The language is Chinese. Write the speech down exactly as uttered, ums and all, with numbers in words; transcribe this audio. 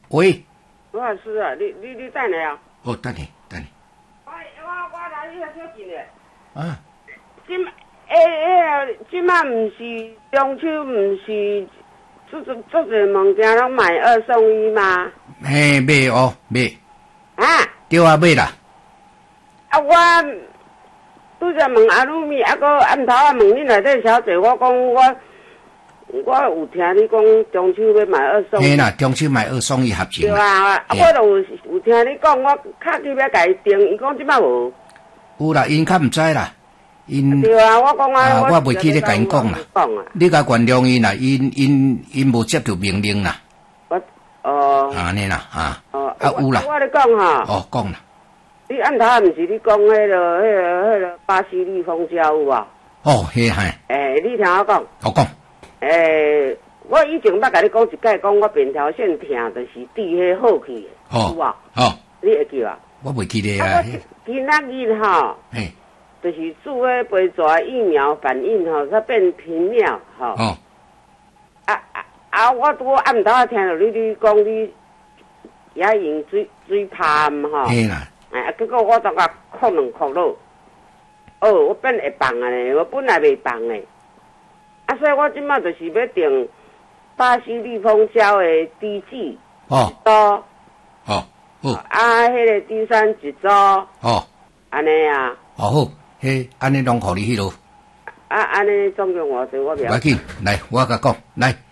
喂， 罗老师啊，你你你等下啊。 哦，等你等你。 我我我来你遐小进来。 啊。 今诶诶，即摆毋是中秋，毋是做做做者物件拢买二送一吗？ 嘿，买哦，买。 啊？ 对啊，买啦。 啊，我拄则问阿鲁咪，啊个暗头啊问恁内底小姐，我讲我我有听你讲中秋要买二送一。 嘿啦，中秋买二送一合情。 对啊，啊我就有有听你讲，我敲去要甲伊订，伊讲即摆无。 有啦，因较毋知啦。因对啊，我讲啊， 我袂记咧甲因讲啦。你甲原谅伊啦，因因因无接到命令啦。 我哦。 安尼啦，啊。 哦。 啊有啦。 我咧讲哈。 哦，讲啦。 你按头毋是你讲迄个、迄个、迄个巴西利蜂胶有啊？ 哦，嘿嘿。 诶，你听我讲。 我讲。 诶，我以前捌甲你讲一解，讲我扁桃腺疼，就是滴迄好去的，有啊。 哦。 你会记啊？ 我袂记得啊。 今仔日吼。嘿。就是做迄杯蛇疫苗反应吼，它变频尿吼。哦。啊啊啊！我拄暗头啊听到你你讲你也用水水拍吼。 嘿啦。 哎，结果我都甲哭两哭咯。哦，我变会放啊咧，我本来袂放诶。啊，所以我即摆就是要订巴西利蜂胶的滴剂。哦。一组。哦。好。啊，迄个滴酸一组。哦。安尼啊。 哦好。嘿，安尼拢互你迄落。 啊，安尼总共偌济我袂。 要紧，来，我甲讲，来。